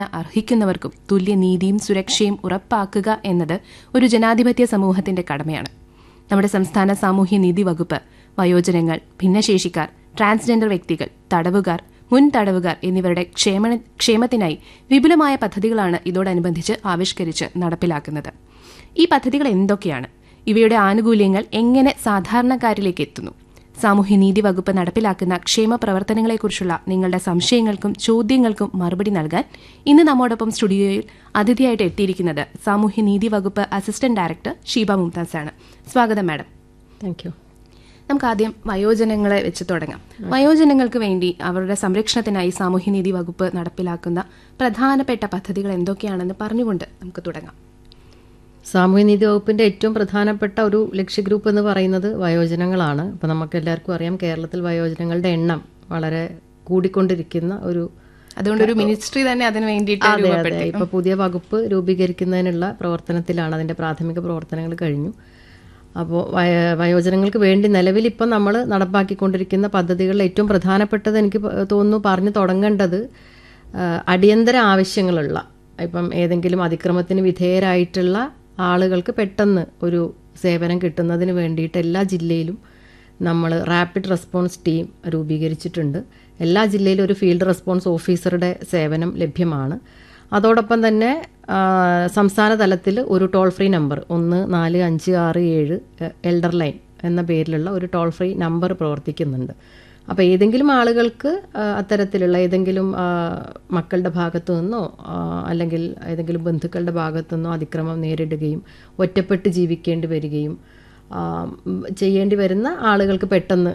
അർഹിക്കുന്നവർക്കും തുല്യനീതിയും സുരക്ഷയും ഉറപ്പാക്കുക എന്നത് ഒരു ജനാധിപത്യ സമൂഹത്തിന്റെ കടമയാണ്. നമ്മുടെ സംസ്ഥാന സാമൂഹ്യനീതി വകുപ്പ് വയോജനങ്ങൾ, ഭിന്നശേഷിക്കാർ, ട്രാൻസ്ജെൻഡർ വ്യക്തികൾ, തടവുകാർ, മുൻ തടവുകാർ എന്നിവരുടെ ക്ഷേമത്തിനായി വിപുലമായ പദ്ധതികളാണ് ഇതോടനുബന്ധിച്ച് ആവിഷ്കരിച്ച് നടപ്പിലാക്കുന്നത്. ഈ പദ്ധതികൾ എന്തൊക്കെയാണ്? ഇവയുടെ ആനുകൂല്യങ്ങൾ എങ്ങനെ സാധാരണക്കാരിലേക്ക് എത്തുന്നു? സാമൂഹ്യനീതി വകുപ്പ് നടപ്പിലാക്കുന്ന ക്ഷേമ പ്രവർത്തനങ്ങളെക്കുറിച്ചുള്ള നിങ്ങളുടെ സംശയങ്ങൾക്കും ചോദ്യങ്ങൾക്കും മറുപടി നൽകാൻ ഇന്ന് നമ്മോടൊപ്പം സ്റ്റുഡിയോയിൽ അതിഥിയായിട്ട് എത്തിയിരിക്കുന്നത് സാമൂഹ്യനീതി വകുപ്പ് അസിസ്റ്റന്റ് ഡയറക്ടർ ഷീബ മുംതാസാണ്. സ്വാഗതം മാഡം. Thank you. നമുക്ക് ആദ്യം വയോജനങ്ങളെ വെച്ച് തുടങ്ങാം. വയോജനങ്ങൾക്ക് വേണ്ടി അവരുടെ സംരക്ഷണത്തിനായി സാമൂഹ്യനീതി വകുപ്പ് നടപ്പിലാക്കുന്ന പ്രധാനപ്പെട്ട പദ്ധതികൾ എന്തൊക്കെയാണെന്ന് പറഞ്ഞുകൊണ്ട് നമുക്ക് തുടങ്ങാം. സാമൂഹ്യനീതി വകുപ്പിൻ്റെ ഏറ്റവും പ്രധാനപ്പെട്ട ഒരു ലക്ഷ്യ ഗ്രൂപ്പ് എന്ന് പറയുന്നത് വയോജനങ്ങളാണ്. ഇപ്പോൾ നമുക്ക് എല്ലാവർക്കും അറിയാം, കേരളത്തിൽ വയോജനങ്ങളുടെ എണ്ണം വളരെ കൂടിക്കൊണ്ടിരിക്കുന്ന അതുകൊണ്ട് ഒരു മിനിസ്ട്രി തന്നെ അതിന് വേണ്ടിയിട്ട് ഇപ്പോൾ പുതിയ വകുപ്പ് രൂപീകരിക്കുന്നതിനുള്ള പ്രവർത്തനത്തിലാണ്. അതിൻ്റെ പ്രാഥമിക പ്രവർത്തനങ്ങൾ കഴിഞ്ഞു. അപ്പോൾ വയോജനങ്ങൾക്ക് വേണ്ടി നിലവിൽ ഇപ്പം നമ്മൾ നടപ്പാക്കിക്കൊണ്ടിരിക്കുന്ന പദ്ധതികളിൽ ഏറ്റവും പ്രധാനപ്പെട്ടത് എനിക്ക് തോന്നുന്നു പറഞ്ഞു തുടങ്ങേണ്ടത് അടിയന്തര ആവശ്യങ്ങളുള്ള, ഇപ്പം ഏതെങ്കിലും അതിക്രമത്തിന് വിധേയരായിട്ടുള്ള ആളുകൾക്ക് പെട്ടെന്ന് ഒരു സേവനം കിട്ടുന്നതിന് വേണ്ടിയിട്ട് എല്ലാ ജില്ലയിലും നമ്മൾ റാപ്പിഡ് റെസ്പോൺസ് ടീം രൂപീകരിച്ചിട്ടുണ്ട്. എല്ലാ ജില്ലയിലും ഒരു ഫീൽഡ് റെസ്പോൺസ് ഓഫീസറുടെ സേവനം ലഭ്യമാണ്. അതോടൊപ്പം തന്നെ സംസ്ഥാന തലത്തിൽ ഒരു toll free number 145667 elder line എന്ന പേരിലുള്ള ഒരു ടോൾ ഫ്രീ നമ്പർ പ്രവർത്തിക്കുന്നുണ്ട്. അപ്പോൾ ഏതെങ്കിലും ആളുകൾക്ക് അത്തരത്തിലുള്ള ഏതെങ്കിലും മക്കളുടെ ഭാഗത്തു നിന്നോ അല്ലെങ്കിൽ ഏതെങ്കിലും ബന്ധുക്കളുടെ ഭാഗത്തു നിന്നോ അതിക്രമം നേരിടുകയും ഒറ്റപ്പെട്ട് ജീവിക്കേണ്ടി വരികയും ചെയ്യേണ്ടി വരുന്ന ആളുകൾക്ക് പെട്ടെന്ന്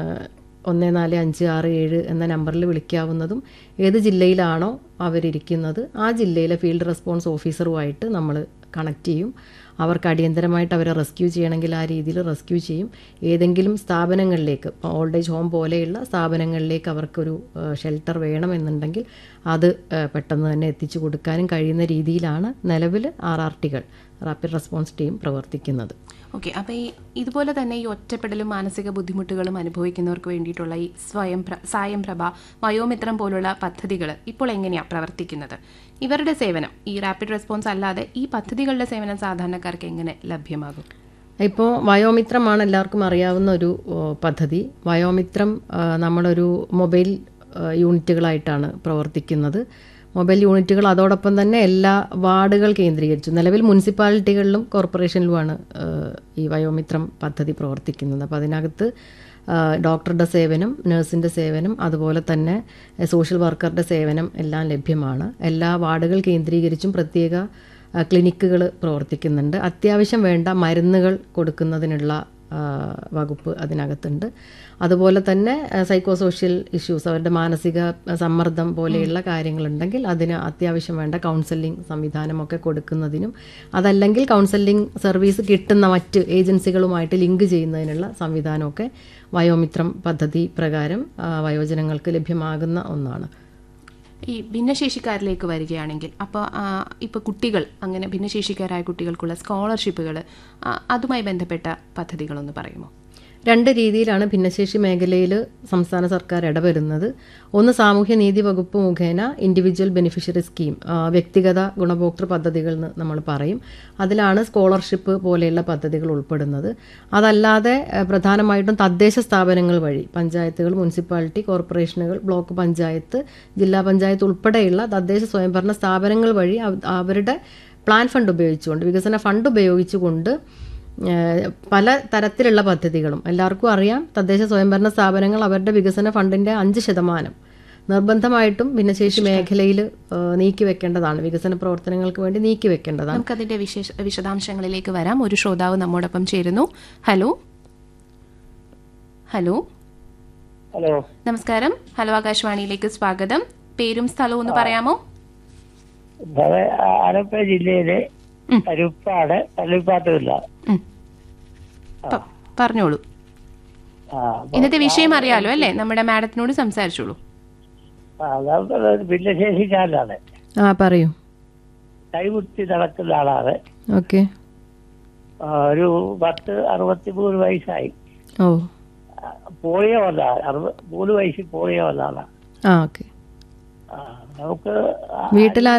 145667 എന്ന നമ്പറിൽ വിളിക്കാവുന്നതും ഏത് ജില്ലയിലാണോ അവരിയ്ക്കുന്നത് ആ ജില്ലയിലെ ഫീൽഡ് റെസ്പോൺസ് ഓഫീസറുമായിട്ട് നമ്മൾ കണക്ട് ചെയ്യും. അവർക്ക് അടിയന്തരമായിട്ട് അവരെ റെസ്ക്യൂ ചെയ്യണമെങ്കിൽ ആ രീതിയിൽ റെസ്ക്യൂ ചെയ്യും. ഏതെങ്കിലും സ്ഥാപനങ്ങളിലേക്ക്, ഓൾഡ് ഏജ് ഹോം പോലെയുള്ള സ്ഥാപനങ്ങളിലേക്ക് അവർക്കൊരു ഷെൽട്ടർ വേണമെന്നുണ്ടെങ്കിൽ അത് പെട്ടെന്ന് തന്നെ എത്തിച്ചു കൊടുക്കാനും കഴിയുന്ന രീതിയിലാണ് നിലവിൽ RRTകൾ, റാപ്പിഡ് റെസ്പോൺസ് ടീം പ്രവർത്തിക്കുന്നത്. ഓക്കെ. അപ്പോൾ ഇതുപോലെ തന്നെ ഈ ഒറ്റപ്പെടലും മാനസിക ബുദ്ധിമുട്ടുകളും അനുഭവിക്കുന്നവർക്ക് വേണ്ടിയിട്ടുള്ള ഈ സായംപ്രഭ, വയോമിത്രം പോലുള്ള പദ്ധതികൾ ഇപ്പോൾ എങ്ങനെയാണ് പ്രവർത്തിക്കുന്നത്? ഇവരുടെ സേവനം, ഈ റാപ്പിഡ് റെസ്പോൺസ് അല്ലാതെ ഈ പദ്ധതികളുടെ സേവനം സാധാരണക്കാർക്ക് എങ്ങനെ ലഭ്യമാകും? ഇപ്പോൾ വയോമിത്രമാണ് എല്ലാവർക്കും അറിയാവുന്ന ഒരു പദ്ധതി. വയോമിത്രം നമ്മളൊരു മൊബൈൽ യൂണിറ്റുകളായിട്ടാണ് പ്രവർത്തിക്കുന്നത്. മൊബൈൽ യൂണിറ്റുകൾ അതോടൊപ്പം തന്നെ എല്ലാ വാർഡുകൾ കേന്ദ്രീകരിച്ചു. നിലവിൽ മുനിസിപ്പാലിറ്റികളിലും കോർപ്പറേഷനിലുമാണ് ഈ വയോമിത്രം പദ്ധതി പ്രവർത്തിക്കുന്നത്. അപ്പോൾ അതിനകത്ത് ഡോക്ടറുടെ സേവനം, നഴ്സിൻ്റെ സേവനം, അതുപോലെ തന്നെ സോഷ്യൽ വർക്കറുടെ സേവനം എല്ലാം ലഭ്യമാണ്. എല്ലാ വാർഡുകൾ കേന്ദ്രീകരിച്ചും പ്രത്യേക ക്ലിനിക്കുകൾ പ്രവർത്തിക്കുന്നുണ്ട്. അത്യാവശ്യം വേണ്ട മരുന്നുകൾ കൊടുക്കുന്നതിനുള്ള വകുപ്പ് അതിനകത്തുണ്ട്. അതുപോലെ തന്നെ സൈക്കോ സോഷ്യൽ ഇഷ്യൂസ്, അവരുടെ മാനസിക സമ്മർദ്ദം പോലെയുള്ള കാര്യങ്ങളുണ്ടെങ്കിൽ അതിന് അത്യാവശ്യം വേണ്ട കൗൺസലിംഗ് സംവിധാനമൊക്കെ കൊടുക്കുന്നതിനും, അതല്ലെങ്കിൽ കൗൺസലിംഗ് സർവീസ് കിട്ടുന്ന മറ്റ് ഏജൻസികളുമായിട്ട് ലിങ്ക് ചെയ്യുന്നതിനുള്ള സംവിധാനമൊക്കെ വയോമിത്രം പദ്ധതി പ്രകാരം വയോജനങ്ങൾക്ക് ലഭ്യമാകുന്ന ഒന്നാണ്. ഈ ഭിന്നശേഷിക്കാരിലേക്ക് വരികയാണെങ്കിൽ ഇപ്പോൾ കുട്ടികൾ, അങ്ങനെ ഭിന്നശേഷിക്കാരായ കുട്ടികൾക്കുള്ള സ്കോളർഷിപ്പുകൾ, അതുമായി ബന്ധപ്പെട്ട പദ്ധതികളൊന്ന് പറയുമോ? രണ്ട് രീതിയിലാണ് ഭിന്നശേഷി മേഖലയിൽ സംസ്ഥാന സർക്കാർ ഇടപെടുന്നത്. ഒന്ന്, സാമൂഹ്യനീതി വകുപ്പ് മുഖേന ഇൻഡിവിജ്വൽ ബെനിഫിഷ്യറി സ്കീം, വ്യക്തിഗത ഗുണഭോക്തൃ പദ്ധതികൾ എന്ന് നമ്മൾ പറയും. അതിലാണ് സ്കോളർഷിപ്പ് പോലെയുള്ള പദ്ധതികൾ ഉൾപ്പെടുന്നത്. അതല്ലാതെ പ്രധാനമായിട്ടും തദ്ദേശ സ്ഥാപനങ്ങൾ വഴി, പഞ്ചായത്തുകൾ, മുനിസിപ്പാലിറ്റി, കോർപ്പറേഷനുകൾ, ബ്ലോക്ക് പഞ്ചായത്ത്, ജില്ലാ പഞ്ചായത്ത് ഉൾപ്പെടെയുള്ള തദ്ദേശ സ്വയംഭരണ സ്ഥാപനങ്ങൾ വഴി അവരുടെ പ്ലാൻ ഫണ്ട് ഉപയോഗിച്ചുകൊണ്ട്, വികസന ഫണ്ട് ഉപയോഗിച്ചുകൊണ്ട് പല തരത്തിലുള്ള പദ്ധതികളും, എല്ലാവർക്കും അറിയാം, തദ്ദേശ സ്വയംഭരണ സ്ഥാപനങ്ങൾ അവരുടെ വികസന ഫണ്ടിൻ്റെ 5% നിർബന്ധമായിട്ടും ഭിന്നശേഷി മേഖലയിൽ നീക്കിവെക്കേണ്ടതാണ്. വികസന പ്രവർത്തനങ്ങൾക്ക് വേണ്ടി നീക്കിവെക്കേണ്ടതാണ്. നമുക്കതിൻ്റെ വിശദാംശങ്ങളിലേക്ക് വരാം. ഒരു ശ്രോതാവ് നമ്മോടൊപ്പം ചേരുന്നു. ഹലോ ഹലോ ഹലോ നമസ്കാരം. ഹലോ, ആകാശവാണിയിലേക്ക് സ്വാഗതം. പേരും സ്ഥലവും ഒന്ന് പറയാമോ? ആലപ്പുഴ ജില്ലയിലെ കരുപ്പാട് പള്ളിപ്പാട്ടില്ല. പറഞ്ഞോളൂ. ഇന്നത്തെ വിഷയം അറിയാലോ അല്ലേ? നമ്മുടെ മാഡത്തിനോട് സംസാരിച്ചോളൂ. ഭിന്നശേഷിക്കാരനാണ്. പറയൂ. കൈമുട്ടി നടക്കുന്ന ആളാണ്. ഓക്കെ. ഒരു 63 വയസ്സായി. പോളിയോ വന്നതാണ്. 3 വയസ്സിൽ പോളിയോ വന്നതാണ്. ഓക്കെ. നമുക്ക് വീട്ടിൽ